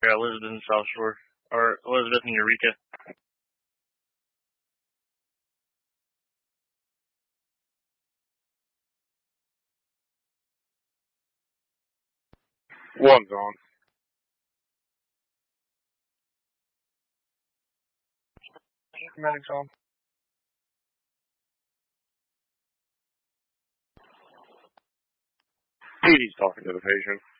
Yeah, Elizabeth in South Shore. Or Elizabeth in Eureka. One's on. Medic's on. Edie's talking to the patient.